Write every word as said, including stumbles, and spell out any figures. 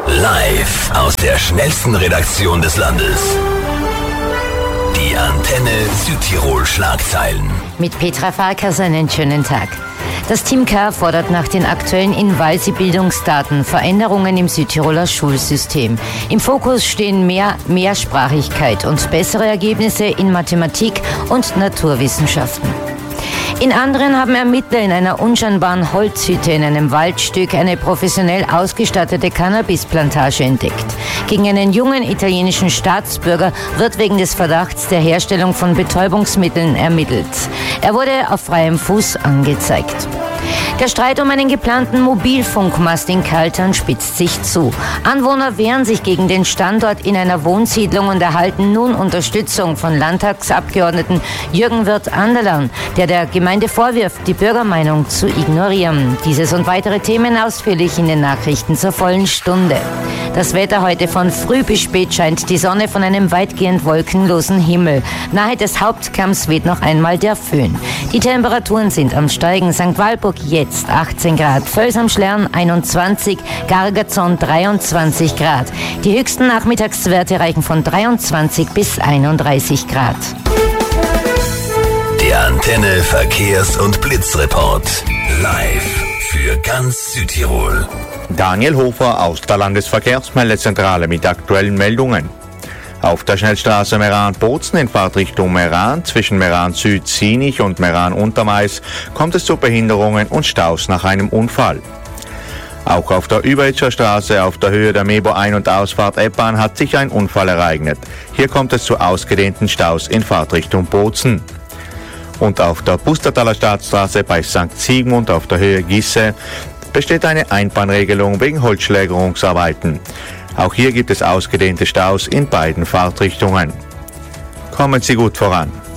Live aus der schnellsten Redaktion des Landes. Die Antenne Südtirol Schlagzeilen. Mit Petra Farkas einen schönen Tag. Das Team K fordert nach den aktuellen Invalsi-Bildungsdaten Veränderungen im Südtiroler Schulsystem. Im Fokus stehen mehr Mehrsprachigkeit und bessere Ergebnisse in Mathematik und Naturwissenschaften. In anderen haben Ermittler in einer unscheinbaren Holzhütte in einem Waldstück eine professionell ausgestattete Cannabisplantage entdeckt. Gegen einen jungen italienischen Staatsbürger wird wegen des Verdachts der Herstellung von Betäubungsmitteln ermittelt. Er wurde auf freiem Fuß angezeigt. Der Streit um einen geplanten Mobilfunkmast in Kaltern spitzt sich zu. Anwohner wehren sich gegen den Standort in einer Wohnsiedlung und erhalten nun Unterstützung von Landtagsabgeordneten Jürgen Wirth-Anderlan, der der Gemeinde vorwirft, die Bürgermeinung zu ignorieren. Dieses und weitere Themen ausführlich in den Nachrichten zur vollen Stunde. Das Wetter heute von früh bis spät scheint die Sonne von einem weitgehend wolkenlosen Himmel. Nahe des Hauptkamms weht noch einmal der Föhn. Die Temperaturen sind am Steigen. Sankt Walburg jetzt achtzehn Grad, Völs am Schlern einundzwanzig, Gargazon dreiundzwanzig Grad. Die höchsten Nachmittagswerte reichen von dreiundzwanzig bis einunddreißig Grad. Der Antenne Verkehrs- und Blitzreport. Live für ganz Südtirol. Daniel Hofer aus der Landesverkehrsmeldezentrale mit aktuellen Meldungen. Auf der Schnellstraße Meran-Bozen in Fahrtrichtung Meran zwischen Meran-Süd-Sinich und Meran-Untermais kommt es zu Behinderungen und Staus nach einem Unfall. Auch auf der Überitscher Straße auf der Höhe der Mebo Ein- und Ausfahrt Eppern hat sich ein Unfall ereignet. Hier kommt es zu ausgedehnten Staus in Fahrtrichtung Bozen. Und auf der Pustertaler Staatsstraße bei Sankt Sigmund auf der Höhe Gisse besteht eine Einbahnregelung wegen Holzschlägerungsarbeiten. Auch hier gibt es ausgedehnte Staus in beiden Fahrtrichtungen. Kommen Sie gut voran.